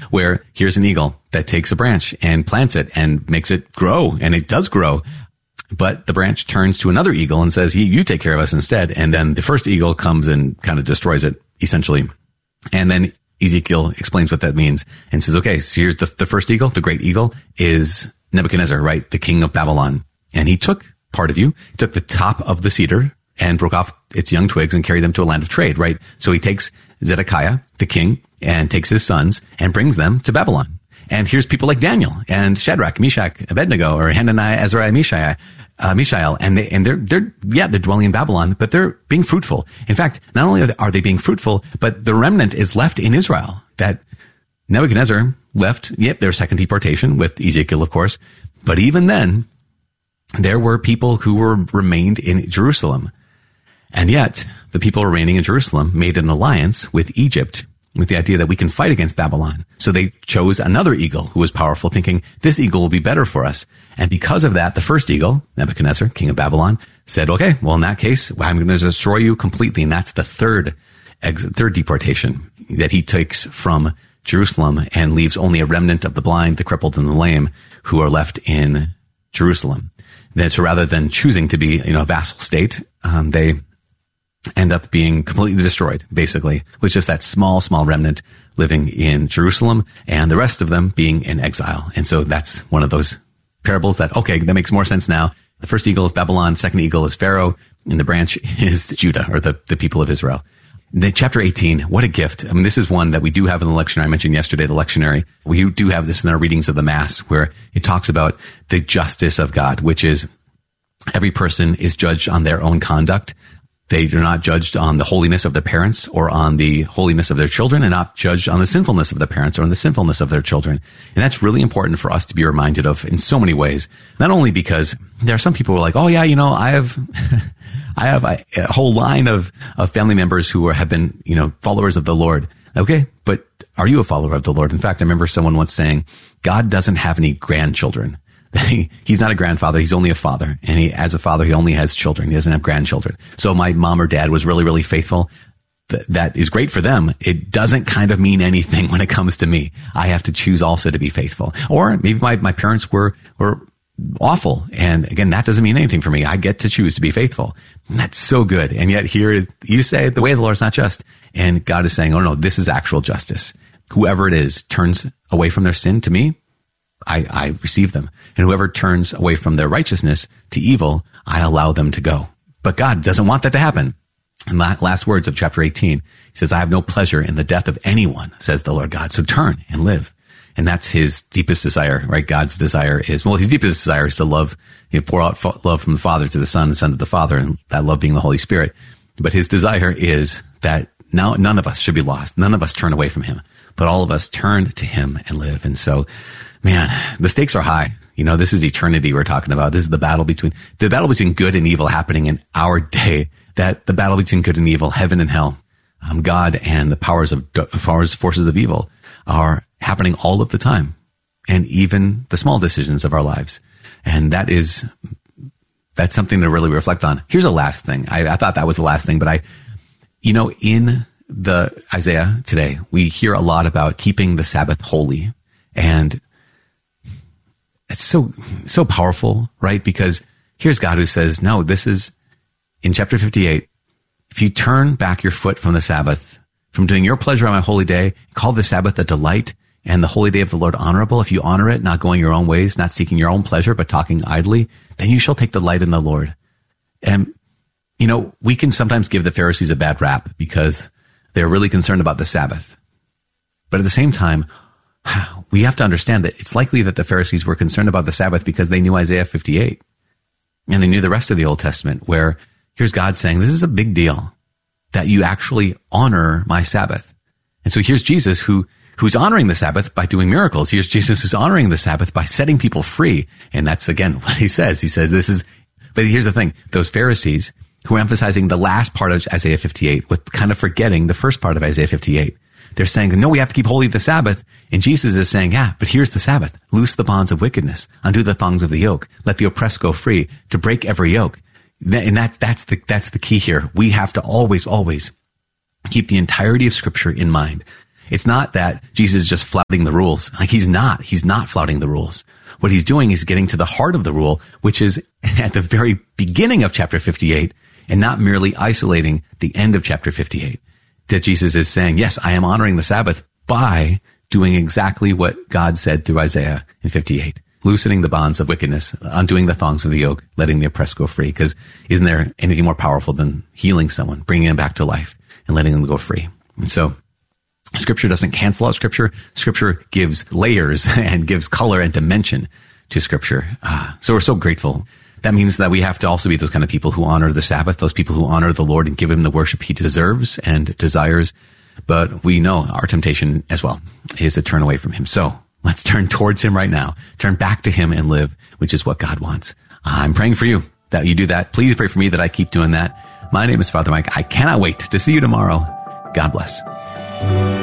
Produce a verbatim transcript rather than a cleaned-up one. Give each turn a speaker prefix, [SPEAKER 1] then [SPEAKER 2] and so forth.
[SPEAKER 1] where here's an eagle that takes a branch and plants it and makes it grow, and it does grow. But the branch turns to another eagle and says, you, you take care of us instead. And then the first eagle comes and kind of destroys it, essentially. And then Ezekiel explains what that means and says, okay, so here's the, the first eagle, the great eagle is Nebuchadnezzar, right? The king of Babylon. And he took part of you, he took the top of the cedar and broke off its young twigs and carried them to a land of trade, right? So he takes Zedekiah, the king, and takes his sons and brings them to Babylon. And here's people like Daniel and Shadrach, Meshach, Abednego, or Hananiah, Azariah, Mishael, uh, Mishael, and they, and they're, they're, yeah, they're dwelling in Babylon, but they're being fruitful. In fact, not only are they, are they being fruitful, but the remnant is left in Israel that Nebuchadnezzar left, yep, their second deportation with Ezekiel, of course. But even then, there were people who were remained in Jerusalem. And yet, the people remaining in Jerusalem made an alliance with Egypt with the idea that we can fight against Babylon. So they chose another eagle who was powerful, thinking this eagle will be better for us. And because of that, the first eagle, Nebuchadnezzar, king of Babylon, said, okay, well, in that case, I'm going to destroy you completely. And that's the third, ex- third deportation that he takes from Jerusalem and leaves only a remnant of the blind, the crippled, and the lame who are left in Jerusalem. Then, so rather than choosing to be, you know, a vassal state, um, they end up being completely destroyed, basically, with just that small, small remnant living in Jerusalem and the rest of them being in exile. And so that's one of those parables that, okay, that makes more sense now. The first eagle is Babylon, second eagle is Pharaoh, and the branch is Judah, or the, the people of Israel. The chapter eighteen, what a gift. I mean, this is one that we do have in the lectionary. I mentioned yesterday, the lectionary. We do have this in our readings of the Mass, where it talks about the justice of God, which is every person is judged on their own conduct. They are not judged on the holiness of their parents or on the holiness of their children, and not judged on the sinfulness of the parents or on the sinfulness of their children. And that's really important for us to be reminded of in so many ways. Not only because there are some people who are like, oh yeah, you know, I have, I have a, a whole line of, of family members who are, have been, you know, followers of the Lord. Okay, but are you a follower of the Lord? In fact, I remember someone once saying, God doesn't have any grandchildren. He's not a grandfather. He's only a father. And he, as a father, he only has children. He doesn't have grandchildren. So my mom or dad was really, really faithful. Th- that is great for them. It doesn't kind of mean anything when it comes to me. I have to choose also to be faithful. Or maybe my, my parents were, were awful. And again, that doesn't mean anything for me. I get to choose to be faithful. And that's so good. And yet here you say the way of the Lord is not just. And God is saying, oh no, this is actual justice. Whoever it is turns away from their sin to me, I, I receive them. And whoever turns away from their righteousness to evil, I allow them to go. But God doesn't want that to happen. And last words of chapter eighteen, he says, I have no pleasure in the death of anyone, says the Lord God. So turn and live. And that's his deepest desire, right? God's desire is, well, his deepest desire is to love, you know, pour out fo- love from the Father to the Son, the Son to the Father, and that love being the Holy Spirit. But his desire is that now none of us should be lost. None of us turn away from him, but all of us turn to him and live. And so, man, the stakes are high. You know, this is eternity we're talking about. This is the battle between, the battle between good and evil happening in our day. That the battle between good and evil, heaven and hell, um, God and the powers of, powers, forces of evil are happening all of the time. And even the small decisions of our lives. And that is, that's something to really reflect on. Here's a last thing. I, I thought that was the last thing, but I, you know, in the Isaiah today, we hear a lot about keeping the Sabbath holy. And it's so, so powerful, right? Because here's God who says, no, this is in chapter fifty-eight. If you turn back your foot from the Sabbath, from doing your pleasure on my holy day, call the Sabbath a delight and the holy day of the Lord honorable. If you honor it, not going your own ways, not seeking your own pleasure, but talking idly, then you shall take delight in the Lord. And, you know, we can sometimes give the Pharisees a bad rap because they're really concerned about the Sabbath. But at the same time, we have to understand that it's likely that the Pharisees were concerned about the Sabbath because they knew Isaiah fifty-eight. And they knew the rest of the Old Testament, where here's God saying, this is a big deal that you actually honor my Sabbath. And so here's Jesus who, who's honoring the Sabbath by doing miracles. Here's Jesus who's honoring the Sabbath by setting people free. And that's again what he says. He says this is, but here's the thing. Those Pharisees who are emphasizing the last part of Isaiah fifty-eight with kind of forgetting the first part of Isaiah fifty-eight. They're saying, no, we have to keep holy the Sabbath. And Jesus is saying, yeah, but here's the Sabbath. Loose the bonds of wickedness, undo the thongs of the yoke, let the oppressed go free, to break every yoke. And that's, that's the, that's the key here. We have to always, always keep the entirety of Scripture in mind. It's not that Jesus is just flouting the rules. Like he's not. He's not flouting the rules. What he's doing is getting to the heart of the rule, which is at the very beginning of chapter fifty-eight, and not merely isolating the end of chapter fifty-eight. That Jesus is saying, yes, I am honoring the Sabbath by doing exactly what God said through Isaiah in fifty-eight, loosening the bonds of wickedness, undoing the thongs of the yoke, letting the oppressed go free. Because isn't there anything more powerful than healing someone, bringing them back to life and letting them go free? And so Scripture doesn't cancel out Scripture. Scripture gives layers and gives color and dimension to Scripture. Uh, so we're so grateful. That means that we have to also be those kind of people who honor the Sabbath, those people who honor the Lord and give him the worship he deserves and desires. But we know our temptation as well is to turn away from him. So let's turn towards him right now. Turn back to him and live, which is what God wants. I'm praying for you that you do that. Please pray for me that I keep doing that. My name is Father Mike. I cannot wait to see you tomorrow. God bless.